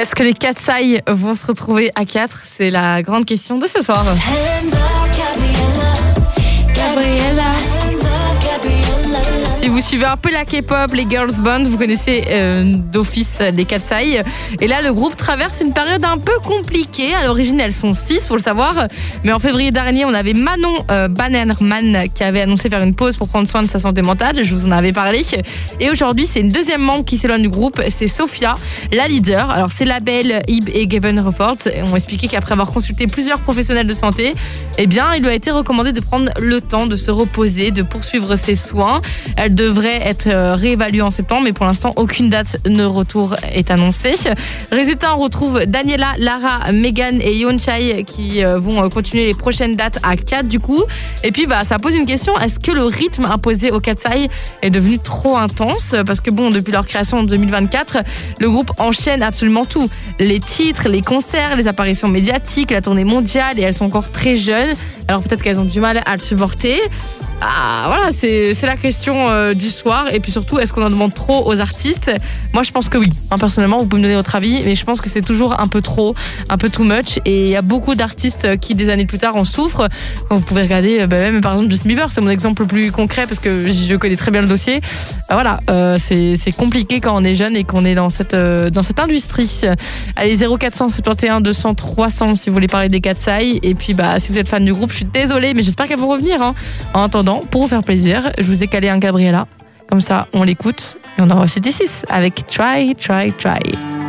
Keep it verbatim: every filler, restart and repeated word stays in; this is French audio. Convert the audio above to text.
Est-ce que les Katseye vont se retrouver à quatre? C'est la grande question de ce soir. Gabriella. Si vous suivez un peu la K-pop, les girls band, vous connaissez euh, d'office les Katseye. Et là, le groupe traverse une période un peu compliquée. À l'origine, elles sont six, faut le savoir. Mais en février dernier, on avait Manon euh, Bannerman qui avait annoncé faire une pause pour prendre soin de sa santé mentale. Je vous en avais parlé. Et aujourd'hui, c'est une deuxième membre qui s'éloigne du groupe. C'est Sophia, la leader. Alors, ses labels Ib et Gavin Records ont expliqué qu'après avoir consulté plusieurs professionnels de santé, eh bien, il lui a été recommandé de prendre le temps de se reposer, de poursuivre ses soins. Elle devrait être réévaluée en septembre, mais pour l'instant, aucune date de retour est annoncée. Résultat, on retrouve Daniela, Lara, Megan et Yeonchae qui vont continuer les prochaines dates à quatre du coup. Et puis, bah, ça pose une question. Est-ce que le rythme imposé aux Katseye est devenu trop intense? Parce que bon, depuis leur création en deux mille vingt-quatre, le groupe enchaîne absolument tout. Les titres, les concerts, les apparitions médiatiques, la tournée mondiale, et elles sont encore très jeunes. Alors peut-être qu'elles ont du mal à le supporter. Ah, voilà, c'est, c'est la question euh, du soir. Et puis surtout, est-ce qu'on en demande trop aux artistes? Moi, je pense que oui. Hein, personnellement, vous pouvez me donner votre avis, mais je pense que c'est toujours un peu trop, un peu too much. Et il y a beaucoup d'artistes qui, des années plus tard, en souffrent. Vous pouvez regarder, bah, même par exemple Justin Bieber, c'est mon exemple le plus concret parce que je connais très bien le dossier. Bah, voilà, euh, c'est, c'est compliqué quand on est jeune et qu'on est dans cette, euh, dans cette industrie. Allez, zéro quatre cent soixante et onze deux cents trois cents si vous voulez parler des Katseye. Et puis, bah, si vous êtes fan du groupe, je suis désolée, mais j'espère qu'elles vont revenir. Hein. En attendant, pour vous faire plaisir, je vous ai calé un Gabriella. Comme ça, on l'écoute. Et on envoie C D six avec Try, Try, Try.